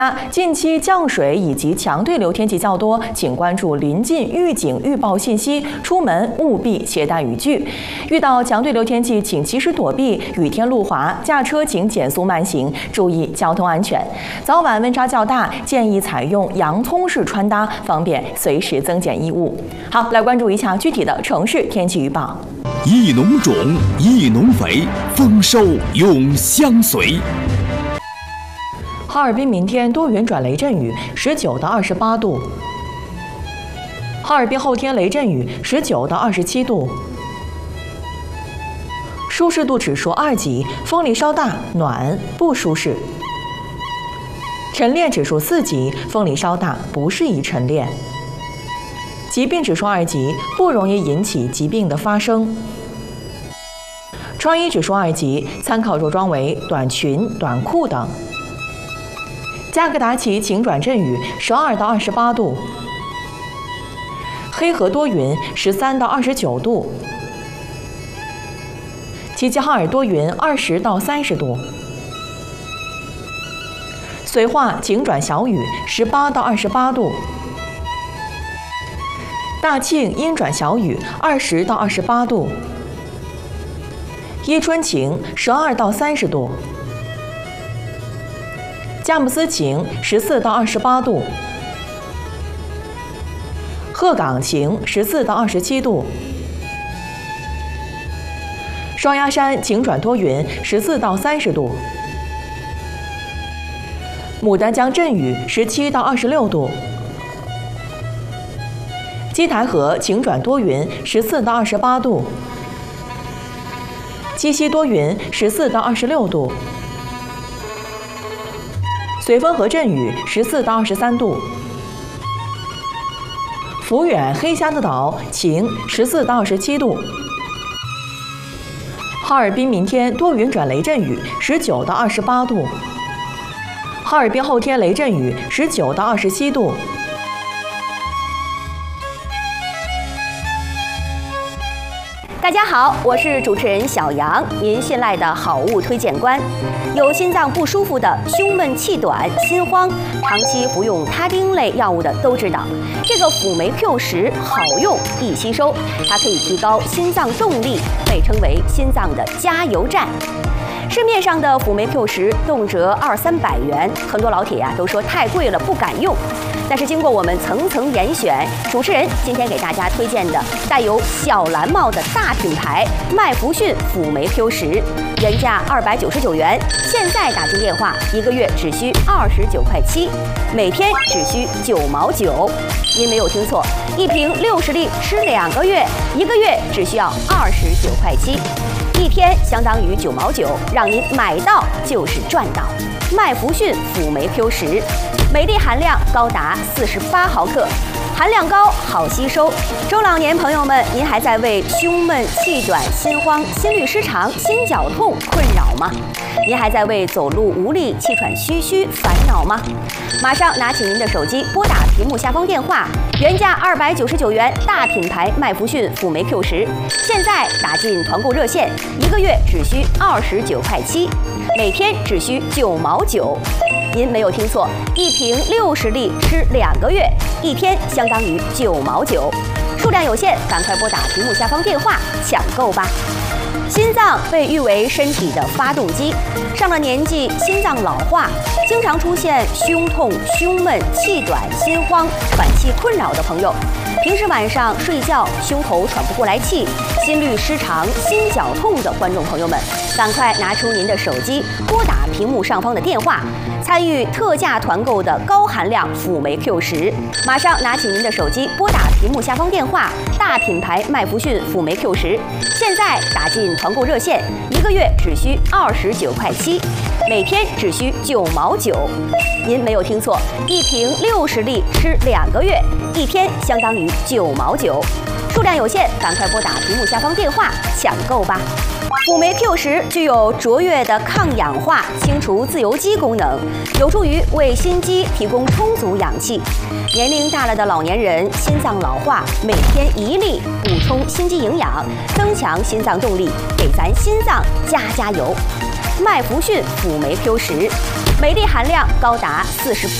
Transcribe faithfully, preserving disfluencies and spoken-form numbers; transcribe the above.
近期降水以及强对流天气较多，请关注临近预警预报信息，出门务必携带雨具。遇到强对流天气，请及时躲避，雨天路滑，驾车请减速慢行，注意交通安全。早晚温差较大，建议采用洋葱式穿搭，方便随时增减衣物。好，来关注一下具体的城市天气预报。 益农种，益农肥，丰收永相随。 哈尔滨明天多云转雷阵雨，十九到二十八度。哈尔滨后天雷阵雨，十九到二十七度。舒适度指数二级，风力稍大，暖，不舒适。晨练指数四级，风力稍大，不适宜晨练。疾病指数二级，不容易引起疾病的发生。穿衣指数二级，参考着装为短裙、短裤等。加格达奇晴转阵雨，十二到二十八度。黑河多云，十三到二十九度。齐齐哈尔多云，二十到三十度。绥化晴转小雨，十八到二十八度。大庆阴转小雨，二十到二十八度。伊春晴，十二到三十度。佳木斯晴，十四到二十八度。鹤岗晴，十四到二十七度。双鸭山晴转多云，十四到三十度。牡丹江阵雨，十七到二十六度。基台河晴转多云，十四到二十八度。鸡西多云，十四到二十六度。绥芬河阵雨，十四到二十三度。抚远黑瞎子岛晴，十四到二十七度。哈尔滨明天多云转雷阵雨，十九到二十八度。哈尔滨后天雷阵雨，十九到二十七度。 大家好，我是主持人小杨，您信赖的好物推荐官。有心脏不舒服的、胸闷气短、心慌，长期服用他汀类药物的都知道，这个辅酶 Q 十好用易吸收，它可以提高心脏动力，被称为心脏的加油站。市面上的辅酶 Q 十动辄二三百元，很多老铁呀、啊、都说太贵了不敢用。但是经过我们层层严选，主持人今天给大家推荐的带有小蓝帽的大品牌麦弗逊辅酶 Q 十，原价二百九十九元，现在打进电话一个月只需二十九块七，每天只需九毛九。您没有听错，一瓶六十粒吃两个月，一个月只需要二十九块七，一天相当于九毛九，让您买到就是赚到。麦弗逊辅酶 Q 十。每粒含量高达四十八毫克，含量高，好吸收。中老年朋友们，您还在为胸闷、气短、心慌、心律失常、心绞痛困扰吗？您还在为走路无力、气喘吁吁烦恼吗？马上拿起您的手机，拨打屏幕下方电话，原价二百九十九元，大品牌麦弗逊辅酶 Q 十，现在打进团购热线，一个月只需二十九块七，每天只需九毛九。您没有听错，一瓶六十粒吃两个月，一天相当于九毛九，数量有限，赶快拨打屏幕下方电话抢购吧。心脏被誉为身体的发动机，上了年纪，心脏老化，经常出现胸痛、胸闷、气短、心慌、喘气困扰的朋友，平时晚上睡觉胸口喘不过来气、心律失常、心绞痛的观众朋友们，赶快拿出您的手机，拨打屏幕上方的电话，参与特价团购的高含量辅酶 Q 十。马上拿起您的手机，拨打屏幕下方电话，大品牌麦弗逊辅酶 Q 十，现在打进团购热线，一个月只需二十九块七，每天只需九毛九。您没有听错，一瓶六十粒吃两个月，一天相当于九毛九，数量有限，赶快拨打屏幕下方电话抢购吧。辅酶 Q 十具有卓越的抗氧化、清除自由基功能，有助于为心肌提供充足氧气。年龄大了的老年人心脏老化，每天一粒，补充心肌营养，增强心脏动力，给咱心脏加加油。 麦福逊辅酶 Q 十，镁离含量高达四十